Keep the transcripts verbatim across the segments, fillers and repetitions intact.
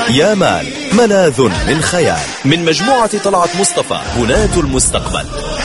يامان ملاذ من خيال من مجموعة طلعت مصطفى بناة المستقبل.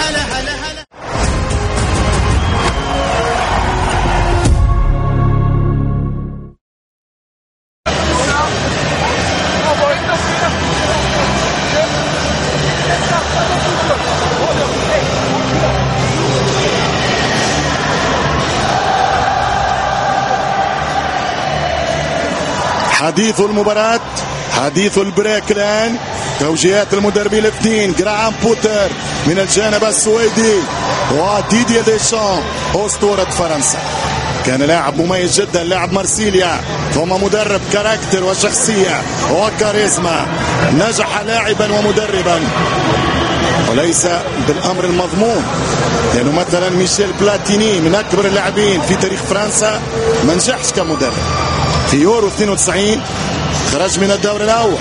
حديث المباراة، حديث البريك الآن. توجيهات المدربين الاثنين، جراهام بوتر من الجانب السويدي وديدييه ديشان أسطورة فرنسا. كان لاعب مميز جدا، لاعب مارسيليا، ثم مدرب كاركتر وشخصية وكاريزما. نجح لاعبا ومدربا وليس بالأمر المضمون، لأنه مثلا ميشيل بلاتيني من أكبر اللاعبين في تاريخ فرنسا ما نجحش كمدرب. في يورو اثنين وتسعين خرج من الدور الأول.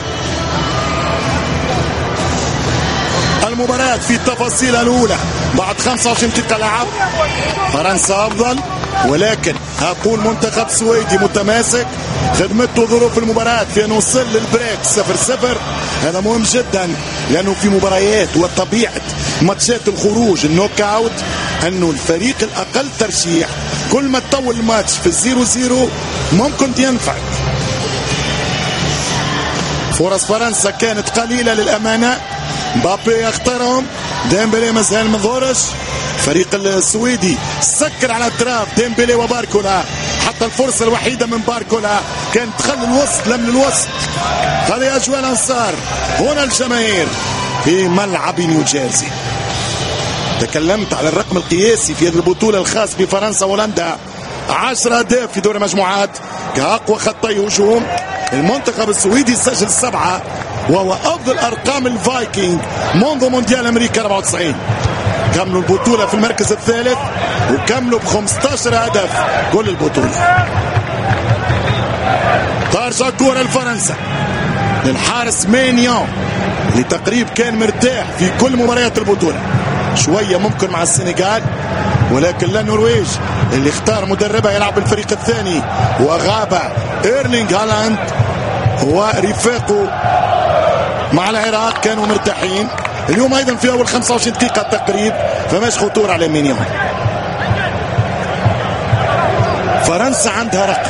المباراة في التفاصيل الأولى بعد خمسة وعشرين دقيقة لعب. فرنسا أفضل، ولكن أقول منتخب سويدي متماسك. خدمته ظروف المباراة في أن وصل للبريك صفر صفر. هذا مهم جدا، لأنه في مباريات وطبيعة ماتشات الخروج النوك أوت أنه الفريق الأقل ترشيح كل ما تطول الماتش في الزيرو زيرو ممكن ينفعك. فرص فرنسا كانت قليلة للأمانة. مبابي يختارهم، ديمبلي مازال ما ظهرش. فريق السويدي سكر على اطراف ديمبلي وباركولا، حتى الفرصة الوحيدة من باركولا كانت تخلي الوسط لم للوسط. هذه أجواء الأنصار، هنا الجماهير في ملعب نيوجيرسي. تكلمت على الرقم القياسي في هذه البطولة الخاص بفرنسا وهولندا، عشرة أهداف في دور المجموعات كأقوى خطي هجوم. المنتخب السويدي سجل سبعة، وهو أفضل أرقام الفايكنج منذ مونديال أمريكا أربعة وتسعين. كملوا البطولة في المركز الثالث وكملوا ب خمسة عشر هدف كل البطولة. ترجع كرة لفرنسا للحارس مينيون اللي تقريبا كان مرتاح في كل مباريات البطولة. شوية ممكن مع السنغال، ولكن لا النرويج اللي اختار مدربها يلعب الفريق الثاني وغاب إيرلينغ هالاند ورفاقه مع العراق كانوا مرتاحين. اليوم ايضا في اول خمسة وعشرين دقيقة تقريبا فماش خطورة على مينيون. فرنسا عندها رقم،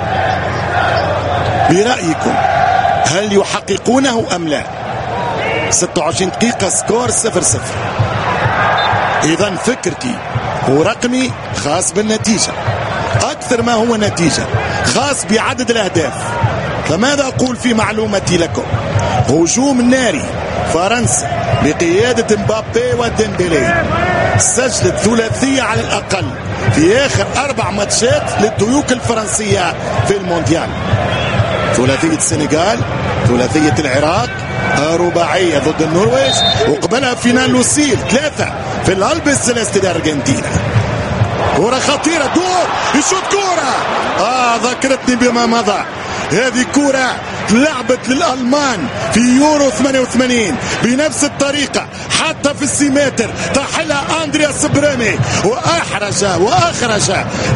برأيكم هل يحققونه ام لا؟ ستة وعشرين دقيقة سكور صفر صفر. اذا فكرتي ورقمي خاص بالنتيجة اكثر ما هو نتيجة خاص بعدد الاهداف. فماذا اقول في معلومتي لكم؟ هجوم ناري. فرنسا بقيادة مبابي وديمبلي سجلت ثلاثية على الأقل في آخر أربع ماتشات للديوك الفرنسية في المونديال. ثلاثية السنغال، ثلاثية العراق، رباعية ضد النرويج، وقبلها فينال لوسيل ثلاثة في الألبي السيليستي الأرجنتينا. كرة خطيرة، دور يشوط كرة آه ذكرتني بما مضى. هذه كرة لعبت للألمان في يورو ثمانية وثمانين بنفس الطريقة، حتى في السيمتر تحلها أندرياس بريمي وأحرج وأخرج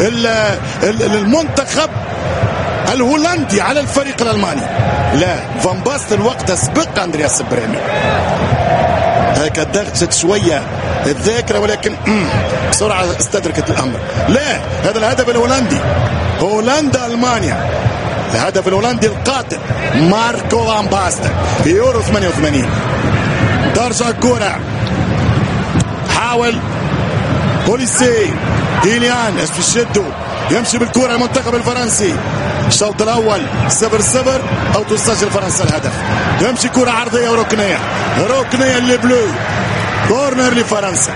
المنتخب الهولندي على الفريق الألماني. لا، فان باستن وقتها سبق أندرياس بريمي. هيك دغشت شوية الذاكرة، ولكن بسرعة استدركت الأمر. لا، هذا الهدف الهولندي، هولندا ألمانيا، الهدف الهولندي القاتل ماركو فان باستن في يورو ثمانية وثمانين. ترجع الكرة، حاول بوليسي إليان ايش في شده يمشي بالكرة المنتخب الفرنسي. الشوط الأول صفر صفر أو تسجل فرنسا الهدف. يمشي كرة عرضية وركنية، ركنية للبلو، كورنر لفرنسا.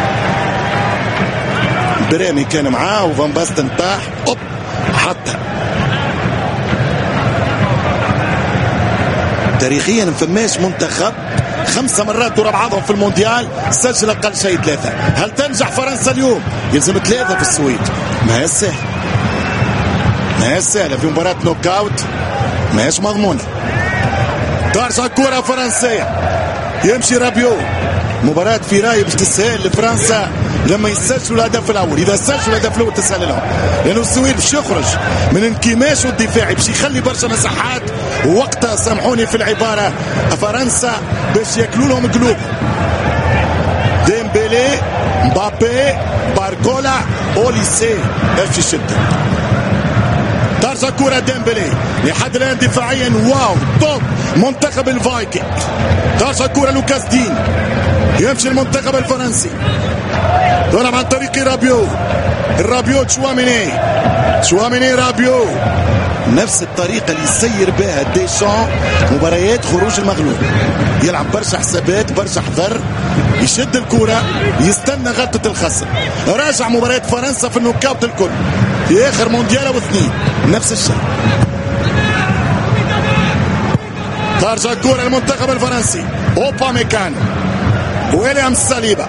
بريمي كان معاه وفان باستن طاح أوب حتى. تاريخيا فماش منتخب خمسة مرات ورا بعضهم في المونديال سجل أقل شيء ثلاثة. هل تنجح فرنسا اليوم؟ يلزم ثلاثة في السويد. ما هي سهلة، ما هي سهلة في مباراة نوك أوت، ما هيش مضمونة. ترجع كرة فرنسية، يمشي رابيو. مباراة في راي باش تسهل لفرنسا لما يسجلوا الهدف الأول. إذا سجلوا الهدف الأول تسهل لهم، لأنه السويد باش يخرج من انكماشه الدفاعي، باش يخلي برشا مساحات وقتها سامحوني في العبارة فرنسا باش ياكلوا لهم قلوب. ديمبلي، مبابي، باركولا، اوليسي ايش يشد. ترجع كرة ديمبلي لحد الآن دفاعيا واو توب منتخب الفايكنج. ترجع كرة لوكاس دين، يمشي المنتخب الفرنسي تلعب عن طريق رابيو. رابيو تشواميني، تشواميني رابيو، نفس الطريقة اللي يسير بها ديشان مباريات خروج المغلوب. يلعب برشا حسابات برشا حذر، يشد الكرة يستنى غلطة الخصم. راجع مباريات فرنسا في النوكاوت الكل في آخر مونديال واثنين نفس الشيء. ترجع الكرة للمنتخب الفرنسي. اوبا ميكانو، ويليام ساليبا،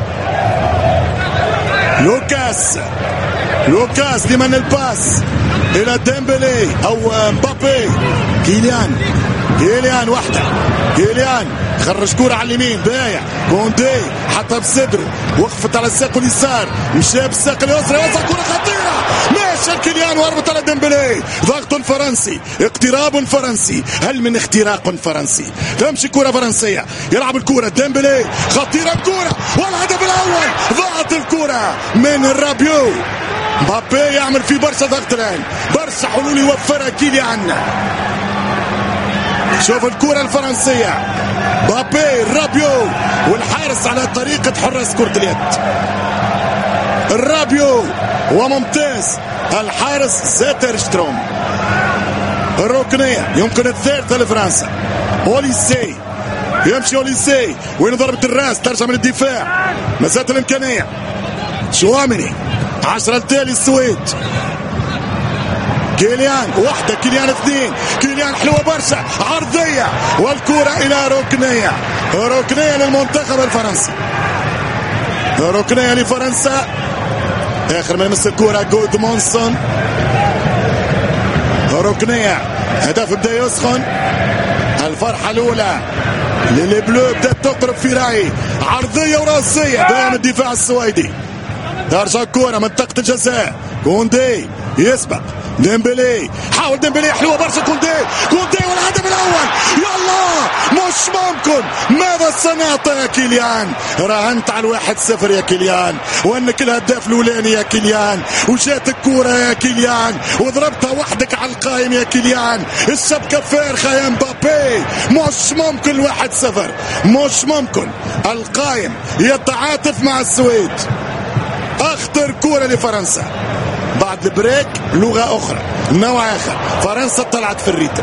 لوكاس، لوكاس لمن الباس الى ديمبلي او مبابي. كيليان، كيليان وحده، كيليان خرج كرة على اليمين بايع. كوندي حتى بصدره وقفت على الساق اليسار، مشى بالساق اليسرى، وصل كرة خطيرة ماشي كيليان واربط على ديمبلي. ضغط فرنسي، اقتراب فرنسي، هل من اختراق فرنسي؟ تمشي كرة فرنسية، يلعب الكرة ديمبلي، خطيرة الكرة والهدف الأول. ضاعت الكرة من رابيو. مبابي يعمل في برشا ضغط الآن، برشا حلول يوفرها كيليان. شوف الكرة الفرنسية، مبابي، رابيو، والحارس على طريقة حراس كرة اليد. رابيو وممتاز الحارس زيترشتروم. الركنية يمكن الثالثة لفرنسا. اوليسي يمشي، اوليسي وين ضربة الراس، ترجع من الدفاع، مسات الامكانية. شواميني عشرة التالي السويد. كيليان وحده، كيليان اثنين، كيليان حلوة برشا، عرضية والكرة إلى ركنية. ركنية للمنتخب الفرنسي، ركنية لفرنسا. آخر ما يمس الكرة جودمونسون. ركنية، هدف بدا يسخن. الفرحة الأولى للبلو بدأت تقرب في راعي، عرضية وراسية دائما الدفاع السويدي. ترجع الكرة منطقة الجزاء. كوندي يسبق ديمبلي، حاول ديمبلي حلوة برشا. كوندي، كوندي والهدف الأول. يلا مش ممكن، ماذا صنعت يا كيليان؟ راهنت على الواحد صفر يا كيليان، وانك الهداف الأولاني يا كيليان، وجات الكرة يا كيليان وضربتها وحدك على القائم يا كيليان. الشبكة فارغة يا مبابي، مش ممكن الواحد صفر، مش ممكن. القائم يتعاطف مع السويد. اخطر كرة لفرنسا بعد البريك، لغة أخرى، نوع آخر. فرنسا طلعت في الريتم.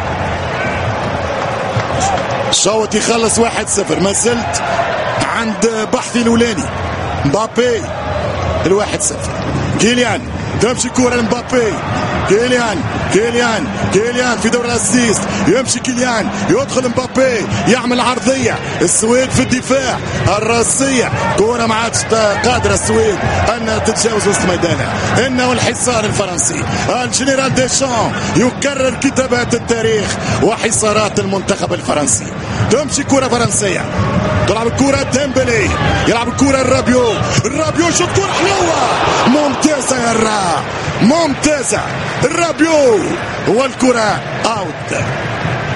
شوط يخلص واحد صفر. ما زلت عند بحثي الأولاني. مبابي الواحد صفر. كيليان تمشي كرة لمبابي. كيليان، كيليان، كيليان في دور الأسيست. يمشي كيليان، يدخل مبابي، يعمل عرضية. السويد في الدفاع، الراسية، كرة ما عادش قادرة السويد أنها تتجاوز وسط ميدانها. إنه الحصار الفرنسي. الجنرال ديشان يكرر كتابات التاريخ وحصارات المنتخب الفرنسي. تمشي كرة فرنسية، تلعب الكرة ديمبلي، يلعب الكرة الرابيو. الرابيو شوط كرة حلوة ممتازة يا الرا، ممتازة الرابيو والكرة اوت.